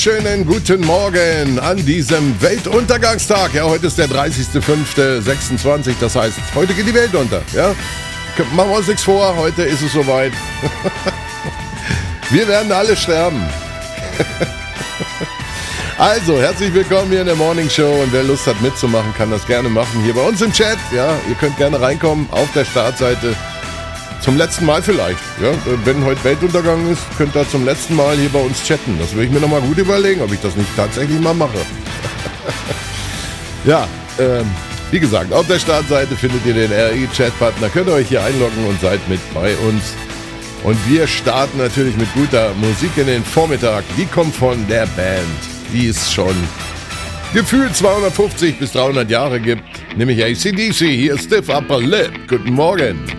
wunderschönen guten Morgen an diesem Weltuntergangstag. Ja, heute ist der 30.05.26, das heißt, heute geht die Welt unter. Ja? Machen wir uns nichts vor, heute ist es soweit. Wir werden alle sterben. Also, herzlich willkommen hier in der Morning Show und wer Lust hat mitzumachen, kann das gerne machen hier bei uns im Chat. Ja, ihr könnt gerne reinkommen auf der Startseite. Zum letzten Mal vielleicht. Ja, wenn heute Weltuntergang ist, könnt ihr zum letzten Mal hier bei uns chatten. Das würde ich mir nochmal gut überlegen, ob ich das nicht tatsächlich mal mache. Ja, wie gesagt, auf der Startseite findet ihr den RI-Chat-Button. Da könnt ihr euch hier einloggen und seid mit bei uns. Und wir starten natürlich mit guter Musik in den Vormittag. Die kommt von der Band, die es schon gefühlt 250 bis 300 Jahre gibt. Nämlich AC/DC. Hier ist Stiff Upper Lip. Guten Morgen.